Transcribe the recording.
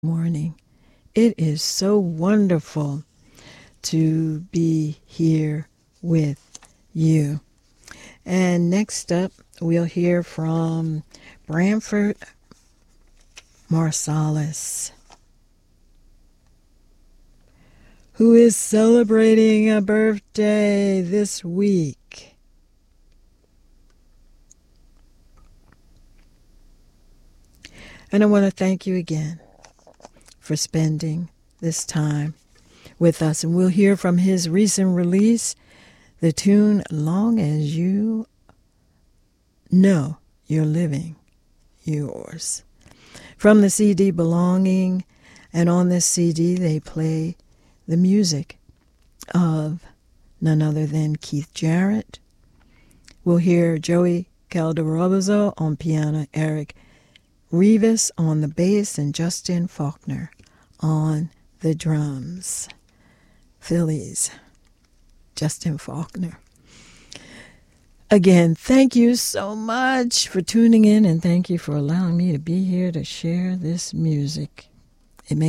morning. It is so wonderful to be here with you. And next up, we'll hear from Branford Marsalis, who is celebrating a birthday this week. And I want to thank you again for spending this time with us. And we'll hear from his recent release, the tune Long as You Know You're Living Yours. From the CD Belonging, and on this CD they play the music of none other than Keith Jarrett. We'll hear Joey Calderobzo on piano, Eric Rivas on the bass, and Justin Faulkner on the drums. Phillies, Justin Faulkner. Again, thank you so much for tuning in, and thank you for allowing me to be here to share this music.